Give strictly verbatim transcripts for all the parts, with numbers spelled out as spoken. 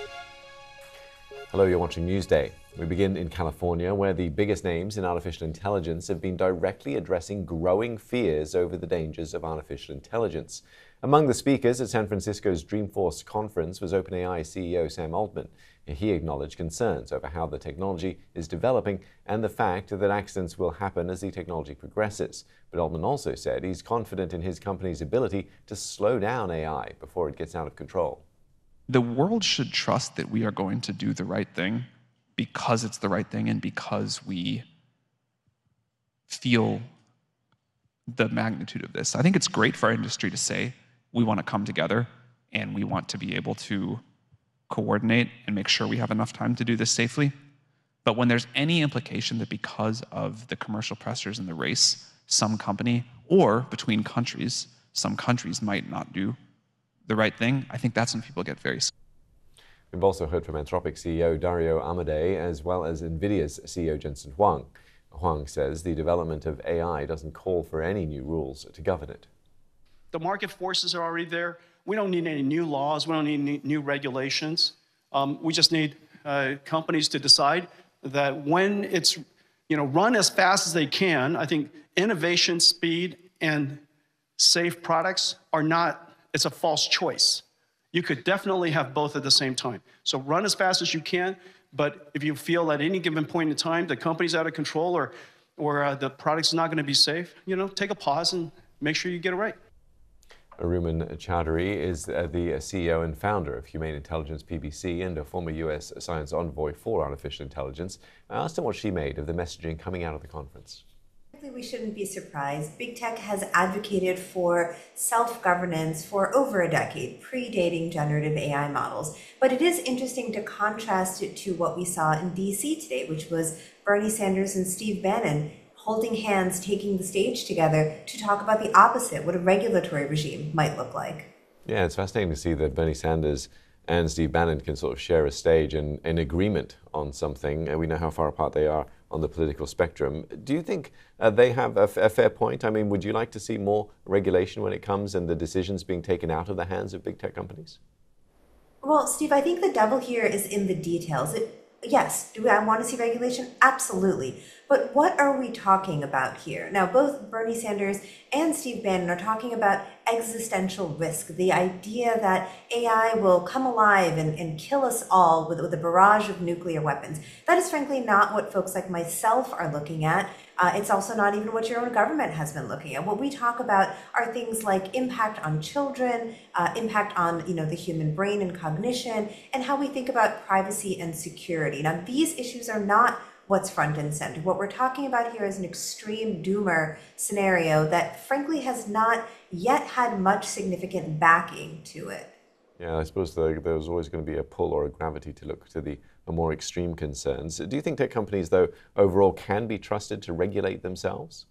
Hello, you're watching Newsday. We begin in California, where the biggest names in artificial intelligence have been directly addressing growing fears over the dangers of artificial intelligence. Among the speakers at San Francisco's Dreamforce conference was OpenAI C E O Sam Altman. He acknowledged concerns over how the technology is developing and the fact that accidents will happen as the technology progresses. But Altman also said he's confident in his company's ability to slow down A I before it gets out of control. The world should trust that we are going to do the right thing because it's the right thing and because we feel the magnitude of this. I think it's great for our industry to say we want to come together and we want to be able to coordinate and make sure we have enough time to do this safely. But when there's any implication that because of the commercial pressures in the race, some company or between countries, some countries might not do the right thing, I think that's when people get very scared. We've also heard from Anthropic C E O Dario Amodei, as well as NVIDIA's C E O Jensen Huang. Huang says the development of A I doesn't call for any new rules to govern it. The market forces are already there. We don't need any new laws. We don't need any new regulations. Um, we just need uh, companies to decide that when it's, you know, run as fast as they can. I think innovation, speed, and safe products are not, it's a false choice. You could definitely have both at the same time. So run as fast as you can, but if you feel at any given point in time the company's out of control or, or uh, the product's not going to be safe, you know, take a pause and make sure you get it right. Arun Chowdhury is uh, the C E O and founder of Humane Intelligence P B C and a former U S science envoy for artificial intelligence. I asked her what she made of the messaging coming out of the conference. We shouldn't be surprised. Big tech has advocated for self-governance for over a decade, predating generative A I models. But it is interesting to contrast it to what we saw in D C today, which was Bernie Sanders and Steve Bannon holding hands, taking the stage together to talk about the opposite, what a regulatory regime might look like. Yeah, it's fascinating to see that Bernie Sanders and Steve Bannon can sort of share a stage and in agreement on something, and we know how far apart they are on the political spectrum. Do you think uh, they have a, a fair point? I mean, would you like to see more regulation when it comes and the decisions being taken out of the hands of big tech companies? Well, Steve, I think the devil here is in the details. It, yes, do I want to see regulation? Absolutely. But what are we talking about here? Now, both Bernie Sanders and Steve Bannon are talking about existential risk, the idea that A I will come alive and, and kill us all with, with a barrage of nuclear weapons. That is frankly not what folks like myself are looking at. Uh, it's also not even what your own government has been looking at. What we talk about are things like impact on children, uh, impact on you know the human brain and cognition, and how we think about privacy and security. Now, these issues are not what's front and center. What we're talking about here is an extreme doomer scenario that frankly has not yet had much significant backing to it. Yeah, I suppose there, there's always going to be a pull or a gravity to look to the more extreme concerns. Do you think tech companies, though, overall can be trusted to regulate themselves?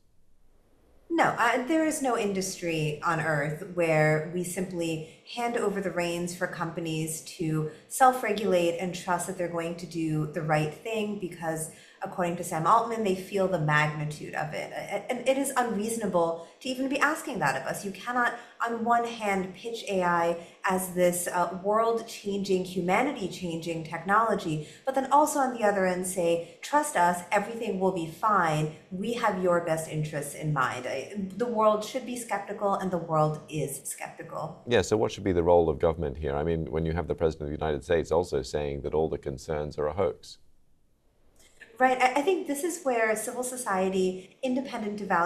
No, uh, there is no industry on earth where we simply hand over the reins for companies to self-regulate and trust that they're going to do the right thing because, according to Sam Altman, they feel the magnitude of it. And it is unreasonable to even be asking that of us. You cannot, on one hand, pitch A I as this uh, world-changing, humanity-changing technology, but then also on the other end say, trust us, everything will be fine. We have your best interests in mind. The world should be skeptical, and the world is skeptical. Yeah, so what should be the role of government here? I mean, when you have the President of the United States also saying that all the concerns are a hoax. Right. I think this is where civil society, independent evaluation,